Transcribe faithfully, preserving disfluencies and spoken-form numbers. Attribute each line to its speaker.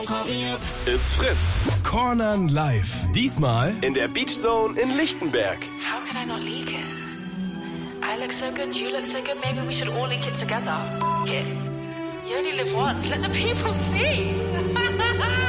Speaker 1: It's Fritz. Cornern live. Diesmal in der Beach Zone in Lichtenberg.
Speaker 2: How could I not leak it? I look so good, you look so good, maybe we should all leak it together. Yeah. You only live once, let the people see.